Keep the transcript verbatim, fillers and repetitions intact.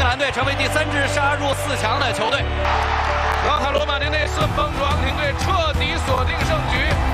兰队成为第三支杀入四强的球队。 老塔罗马尼内斯蹦撞艇队彻底锁定胜局。